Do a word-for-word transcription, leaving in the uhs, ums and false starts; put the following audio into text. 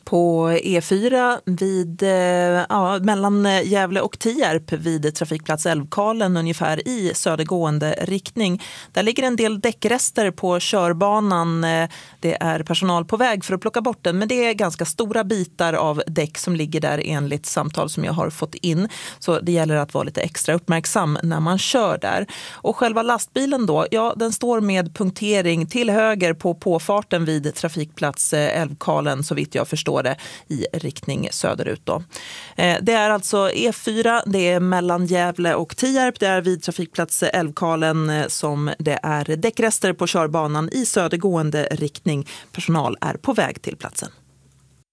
På E fyra vid, ja, mellan Gävle och Tierp vid trafikplats Älvkarlen ungefär i södergående riktning. Där ligger en del däckrester på körbanan. Det är personal på väg för att plocka bort den, men det är ganska stora bitar av däck som ligger där enligt samtal som jag har fått in. Så det gäller att vara lite extra uppmärksam när man kör där. Och själva lastbilen då, ja, den står med punktering till höger på påfarten vid trafikplats Älvkarlen, så vitt jag förstår det, i riktning söderut då. Det är alltså E fyra, det är mellan Gävle och Tierp, det är vid trafikplats Älvkarlen som det är däckrester på körbanan i södergående riktning. Personal är på väg till platsen.